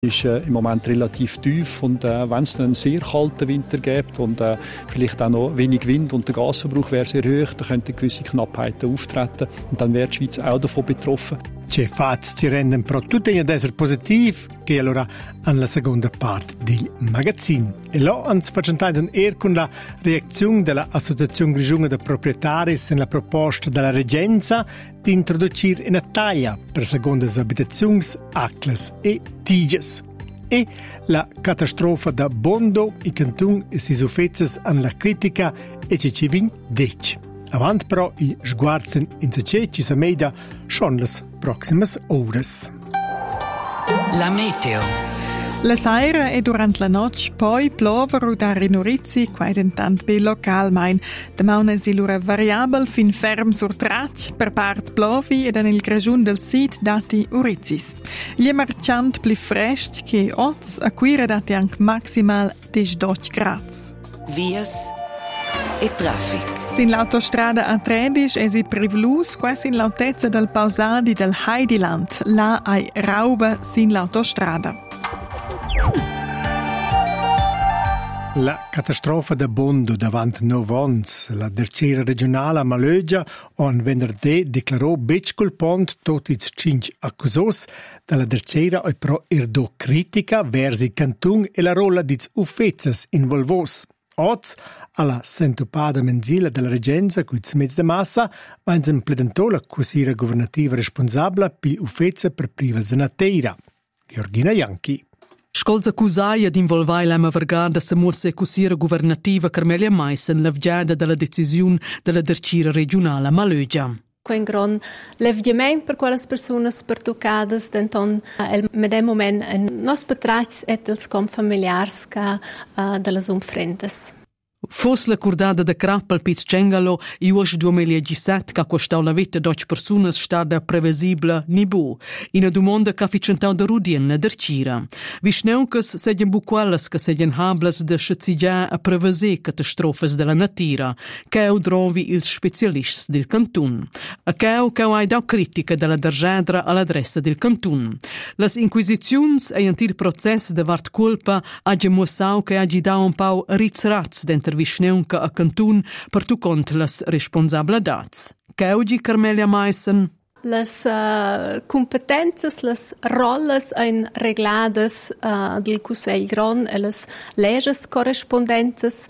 ist im Moment relativ tief und wenn es einen sehr kalten Winter gibt und vielleicht auch noch wenig Wind und der Gasverbrauch wäre sehr hoch, dann könnten gewisse Knappheiten auftreten und dann wäre die Schweiz auch davon betroffen. C'è fatti ci rendono però tutti ad essere positivi, che allora alla seconda parte del magazzino. E là ci facciamo con la reazione dell'Associazione Grigione dei Proprietari nella proposta della Reggenza di introdurre una taglia per seconde abitazioni, acles e tiges. E la catastrofe da Bondo, i cantoni e si suffezzes alla critica e ci vin dec. Avant però i sguarzen in se ci sa meida schon les proximes ores. La meteo. La sera e durante la notte poi plover da rinorizi quai dentant be localmein. De mauna si lura variabel fin ferm sur trac, per part plovi ed nel grejun del sit dati urizis. Gli marciant pli frest che oz acquire dati anche maximal 12 grads. Vias e traffic. Sin l'autostrada A13 è si privlus quasi in l'autezza del pausadi del Heideland. Là ai rauba sin l'autostrada. La catastrofe da Bondo davant Novons, la tercera regionale a Malögia, on venerdì declarò bec colpont tutti i 5 accusos dalla tercera e pro erdo critica versi cantun e la rolla di uffezzas in Volvos. Oz, alla sentopada mensile della Reggenza, cuiz mezz de massa, vains in pledentò la cursira governativa responsabile pi uffezza per priva zenateira. Georgina Janchi. Scolza cusaia d'involvai l'ema vergada se muosse cursira governativa Carmelia Meissen l'avgiada della decisione della tercira regionale a Malögia. Quel gran levgiament per quelle persone pertuccadas, denton el medem moment en nos betrachs et els com familiars ca de las umfrendes. Fos la cordada da crap al Piz Cengalo i uosh 2017 ca questau la vita d'oc personas stada previsibla ni bu. Ina domanda ca ficentau da Rudien na dercira. Visneuncas segien buqualas ca segien hablas de schazigia a prevese catastrofes della natira, cau drovi ils specialists del cantun. A cau hai dau critica della derjadra all'adressa del cantun. Las inquisiziuns e antir process de vart culpa hagi mussau ca hagi dau un pau rizrats denter Visneunca a Cantun per tu cont las responsabilitats. Caugi Carmelia Meissen? Las competences, las rolles ein reglades del Cussegl Gron e las leges correspondentes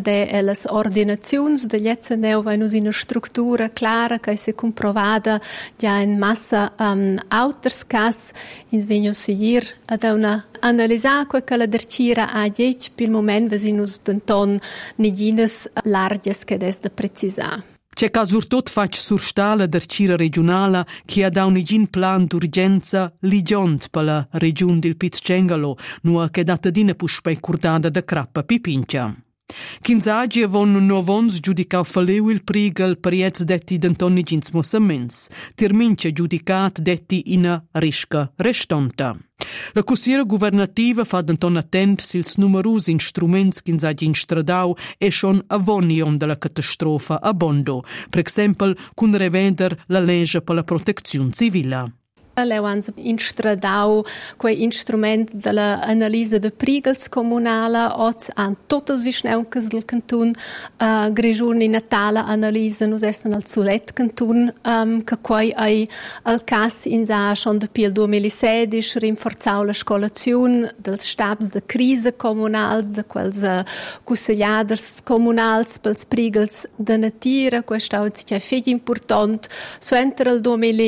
e las ordinaziuns de jetze neu vai nus in struttura clara che se comprovada ja in massa auters cas in vegno sigir ad una analizzare quel che la dercira a diec per il moment vesinus denton negines larges che des de precisar. C'è ca surtot fac sursta la dercira regionala che ha da un igin plan d'urgenza ligiont per la region del Piz Cengalo, nua che data dina puspei curdada da crappa pipincia. Kinzagi avon novons giudicau faleu il prigel per iez detti d'Antoni gins mossaments, termincia giudicat detti ina risca restonta. La cussiera governativa fa d'Anton attent sils numerus instruments kinzagi instradau e schon avonion della catastrofa a Bondo, per exempel cun reveder la legge per la protezione civile. Leu han instradau quei instrument della analisa de prigels comunala oz an totes visneuncas del cantun Grigiun in Natala analisa nus essen al Zulet cantun che quei ai al cas in sa schon de pil 2016 rinforzau la scolaziun dels stabs de crise comunals de quels cussegliaders comunals pels prigels de natira questau è fig important so enter il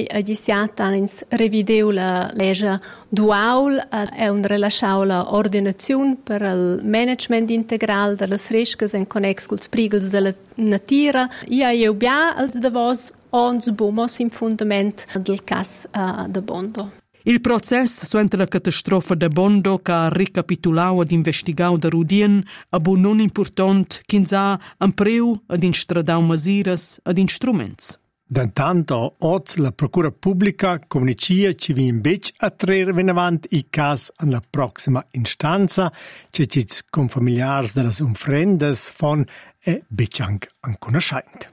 2017 han ins revideu la legge dual e un rilasciau la ordinazione per il management integral de las riscas en connex culs prigels de la natira. Eu bia als de vos ons bumos in fundament del cas de Bondo. Il process suenter la catastrofa de Bondo ca ricapitulau ad investigau da Rudien abu non important kinza ampreu ad instradau masiras ad instruments. D'intanto, oggi la Procura Pubblica comunica ci vi invece a trarre in avanti il caso alla prossima istanza, che ci con familiari delle umfrendes von e beccianc ancora scheint.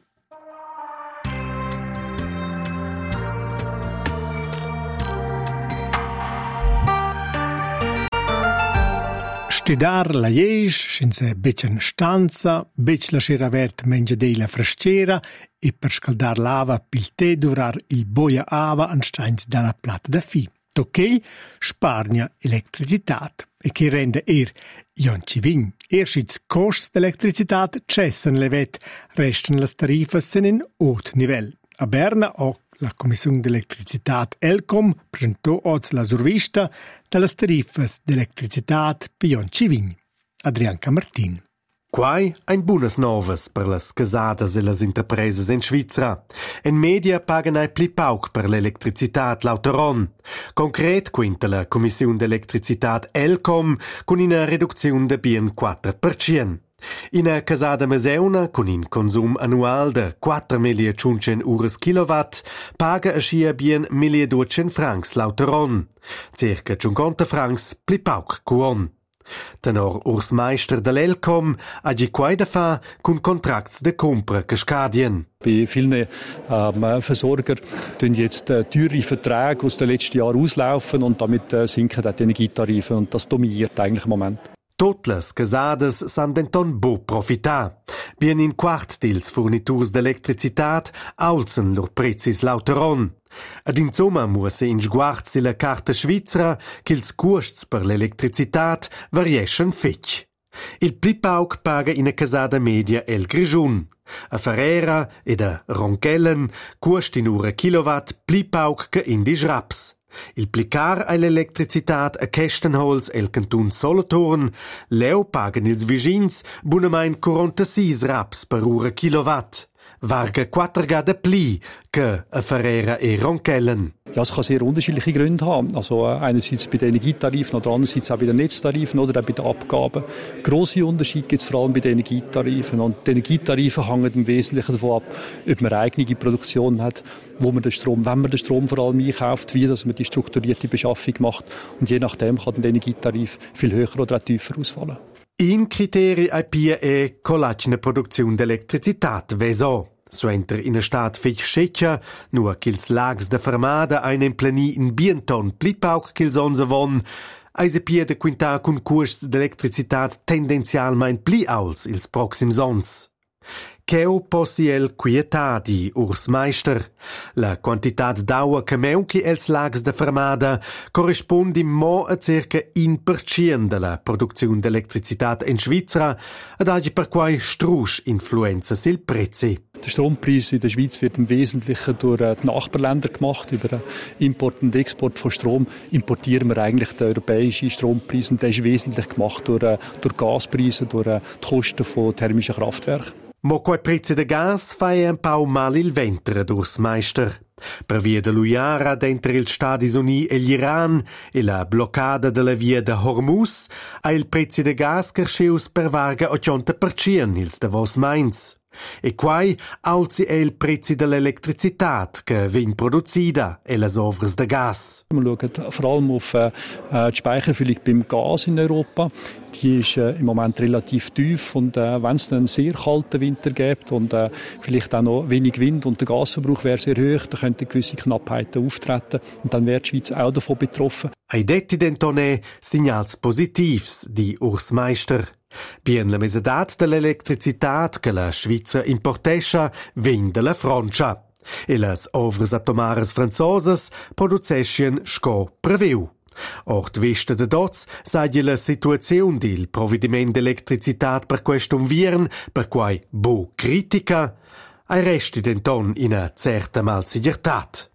stidar la jesch, senza becen stanza, bec la scera vert mengia dei la frescera e per scaldar lava pil tè durar il boia ava ansteins dalla plata da fi. Tocchei spargna elettricitat e che rende Jon Civign. Erschits costs d'elettricitat cessen levet, resten las tarifas sen in haut nivell. A Berna la Commissione d'Elettricitat Elcom presentò oggi la survista delle tarifas d'elettricitat per Jon Civign. Adrian Camartin. Quai ein buonas novas per las casadas e las interpresas in Svizra. En media pagan ai pli pauc per l'electricitat l'autoron. Concret quinta la Commissione d'Electricitat Elcom con una reduzione de bien 4%. In a casada meseuna, con un consum annual de 4.500 euros kilowatt, paga aschia bien 1.200 francs l'autoron. Circa 50 francs pli pauc cuon. Tenor Urs Meister dell'Elcom ha gi quai da fa con contracts de compra che scadien. Bei vielen Versorgern tun jetzt teure Verträge aus den letzten Jahren auslaufen und damit sinken die Energietarife und das dominiert eigentlich im Moment. Tutte las casadas san denton bo profità. Bien in quart dils forniturs d'electricitat alzen lor prezis l'autoron. Ad insomma musse in sguard silla carta svizra ch'ils cuosts per l'electricitat varieschen fetg. Il pli pauc paga in a casada media el Grischun. A Ferrera ed a Ronchellen cuost in ura kilowatt pli pauc che in di Schraps. Il plicar all'electricitat a Kestenholz el Cantun Solothurn, leu pagan ils vicins bunamain 46 raps per ura kilowatt. Varga 4 gada pli che a Ferrera e Ronchellen. Ja, es kann sehr unterschiedliche Gründe haben. Also einerseits bei den Energietarifen oder andererseits auch bei den Netztarifen oder auch bei den Abgaben. Grosse Unterschiede gibt es vor allem bei den Energietarifen. Und die Energietarife hängen im Wesentlichen davon ab, ob man eine eigene Produktion hat, wo man den Strom, wenn man den Strom vor allem einkauft, wie dass man die strukturierte Beschaffung macht. Und je nachdem kann der Energietarif viel höher oder auch tiefer ausfallen. In criteri ai pia e colacina produzione d'elettricitat veso. Suenter in a stat fech sceccia, nur ch'ils lags de fermada ein emplani in bienton pli pauc ch'ils onse von, eise pia de quinta cun cuosts d'electricitat tendenzialmein pli auls ils proxims ons. Cheu possiel quietadi, Urs Meister. La quantitat d'aua che meunchi els lags de fermada corrispondi mo a circa 1% de la produzione d'electricitat in Svizra ed agi per quai strusch influenza sil prezzi. Der Strompreis in der Schweiz wird im Wesentlichen durch die Nachbarländer gemacht. Über den Import und Export von Strom importieren wir eigentlich den europäischen Strompreis. Und der ist wesentlich gemacht durch Gaspreise, durch die Kosten von thermischen Kraftwerken. Mo quei prezzi de gas fai un pau mal il ventre d'Urs Meister. Per via de l'Ujara d'entre il Stati Uniti e l'Iran e la bloccada della via de Hormuz ha il prezzi de gas crescius per varga 80% ils Davos Mainz. E quai alzi è il prezzi dell'elettricitat che vien producida e las ovras de gas. Wir schauen vor allem auf die Speicherfüllung beim Gas in Europa. Die ist im Moment relativ tief und wenn es einen sehr kalten Winter gibt und vielleicht auch noch wenig Wind und der Gasverbrauch wäre sehr hoch, dann könnten gewisse Knappheiten auftreten und dann wäre die Schweiz auch davon betroffen. Ai detti dentonè signals positivs di Urs Meister. Bien la mesedat dell'electricitat che la Svizra importescha ven de la Francia. E las ovras atomaras francosas produceschen sco preveu. Ort vista de dots saggi la situazione del provvedimento d'electricitat per questo viren, per quai bo critica, ai resti denton in a certa malsigurtat.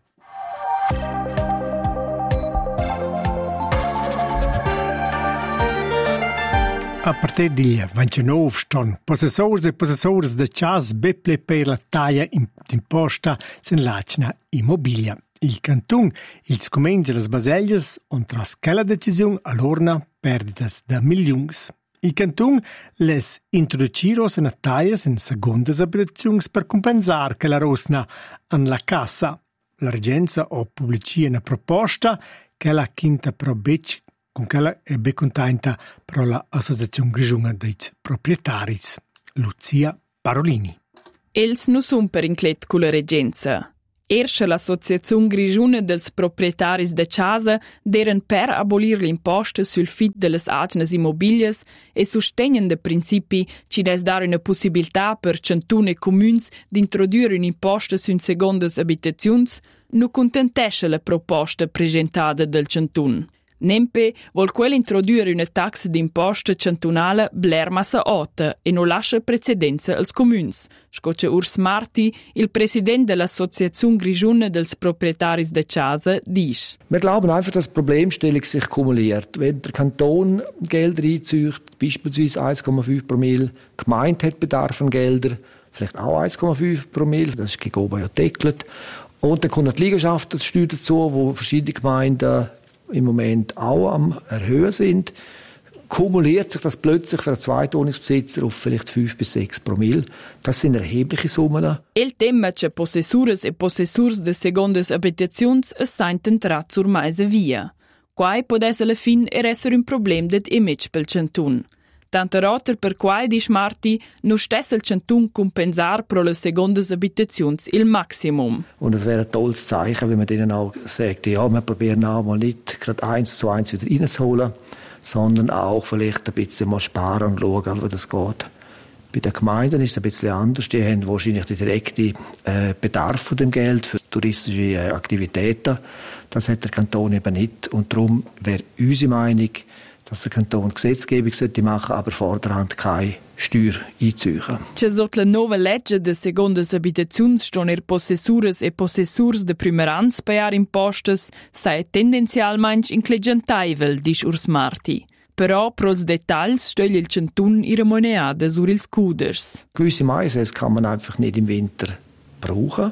A partir di 29 ston possessors e possessors de chas beple per la taglia d'imposta sen lacna immobilia. Il cantun, ils comenza las basellas on tras quella decisione all'orna perditas da milions. Il cantun les introduciros en taglia en secondas abitazions per compensar che la rosna an la cassa. La regenza o pubblici una proposta che la quinta pro bec con quella è ben contenta per l'associazione grigiuna dei proprietaris, Lucia Parolini. Els non sono per inclet con la regenza. Ersche l'Associazione Grigiuna dels proprietaris de casa deren per abolir l'imposta sul fit delles agnes immobilies e sostenien de principi ci des dar una possibilità per cantun e communs d'introdurre un'imposta sun secondas abitaziuns, nu contentesce la proposta presentata del cantun. Nempe vol quel introdurre una taxa d'imposta cantunala bler massa alta e non lascia precedenza als communs, scoce Urs Marti, il president dell'Associazione Grigiuna dels proprietaris de casa, dice. Wir glauben einfach, dass die Problemstellung sich kumuliert. Wenn der Kanton Gelder einzieht, beispielsweise 1,5 Promille, die Gemeinde hat Bedarf an Geldern, vielleicht auch 1,5 Promille, das ist gegen oben ja deckelt. Und dann kommt die Liegenschaftssteuer dazu, wo verschiedene Gemeinden im Moment auch am Erhöhen sind, kumuliert sich das plötzlich für einen Zweitwohnungsbesitzer auf vielleicht 5 bis 6 Promille. Das sind erhebliche Summen. Il tema che possessures e possessurs de secondas abitaziuns es senten trat sur meise via. Quai podes alla fin esser un problem det image pel cantun. Tanto roter per quai, dice Marti, nu stess il cantun compensar pro le secondas abitaziuns il maximum. Und es wäre ein tolles Zeichen, wenn man denen auch sagt, ja, wir probieren auch mal nicht gerade 1:1 wieder reinzuholen, sondern auch vielleicht ein bisschen mal sparen und schauen, wie das geht. Bei den Gemeinden ist es ein bisschen anders. Die haben wahrscheinlich den direkten Bedarf von dem Geld für touristische Aktivitäten. Das hat der Kanton eben nicht. Und darum wäre unsere Meinung, dass der Kanton Gesetzgebung sollte machen, aber vorderhand keine Steuer einziehen. Che sotto la nuova legge de secondas abitaziuns ston possessures e possessurs de primerans paiar impostes sei tendenzialmein inclegentaivel, dice Urs Marti. Però pros Details stelle il cantun ihre Moneda sur ils Cuders. Gewisse Mais kann man einfach nicht im Winter brauchen.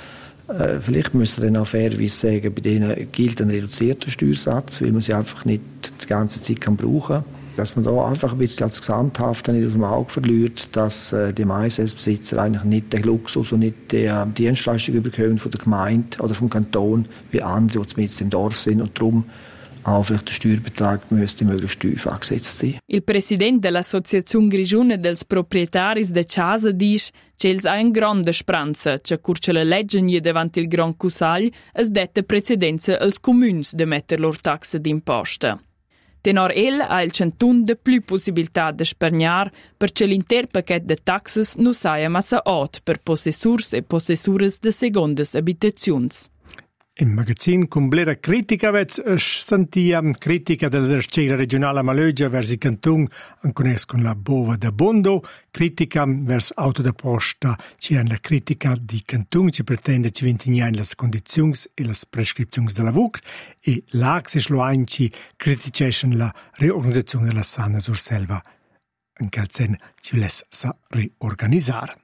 Vielleicht müssen wir dann auch fairerweise sagen, bei denen gilt ein reduzierter Steuersatz, weil man sie einfach nicht die ganze Zeit brauchen kann. Dass man da einfach ein bisschen als Gesamthaft nicht aus dem Auge verliert, dass die Mais-Besitzer eigentlich nicht den Luxus und nicht die Dienstleistung bekommen von der Gemeinde oder vom Kanton wie andere, die mit im Dorf sind und darum auch vielleicht der Steuerbetrag müsste möglichst tief angesetzt sein. Il president dell'Associazione Grigiuna dels proprietaris de casa dice che els ha una grande speranza che curce la legge nie davanti il Gran Cusagl es dette precedenza als communs de metter lor taxa d'imposta. Tenor el ha il cantun de plü possibilità de spergnar perché l'inter paquet de taxes nu saia massa ot per possessurs e possessures de secondas abitaziuns. Im Magazin con blera critica vez sentia critica della tercera regionale Malögia vers il canton ancones con la bova da Bondo, critica vers auto da posta, ci la critica di canton ci pretende ci ventignan las condizions e las prescripzions della VUC e l'axe sloanci criticescen la reorganizzazione della sana sur selva. En calzen ci les sa reorganizzare.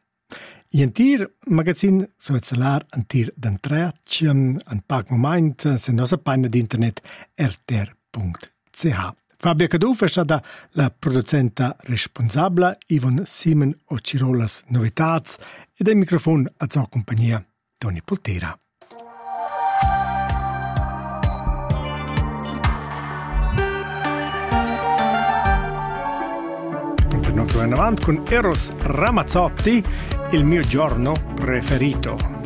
I en tir magazin salar en tir d'entreach en pac moment se nostra pagina d'internet rtr.ch. Fabia Cadufa è stata la producenta responsabile, Ivon Simon Ocirolas Novitats e del microfono a sua compagnia Toni Poltera. Torniamo avanti con Eros Ramazzotti, il mio giorno preferito.